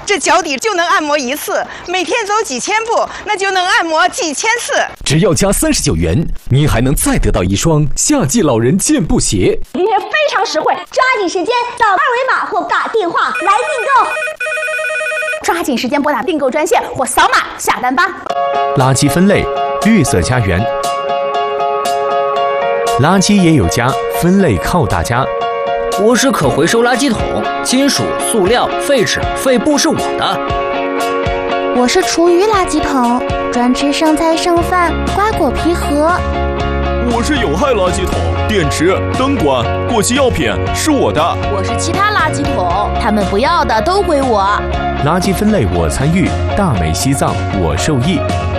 这脚底就能按摩1次，每天走几千步，那就能按摩几千次。 只要加39元，您还能再得到一双夏季老人健步鞋。 也非常实惠，抓紧时间扫2维码或打电话来订购。抓紧时间拨打订购专线或扫码下单吧。 垃圾分类，绿色家园。垃圾也有家，分类靠大家。 我是可回收垃圾桶，金属、塑料、废纸、废布是我的。 我是厨余垃圾桶，专吃剩菜剩饭、瓜果皮盒。 我是有害垃圾桶，电池、灯管、过期药品是我的。 我是其他垃圾桶，他们不要的都归我。 垃圾分类我参与，大美西藏我受益。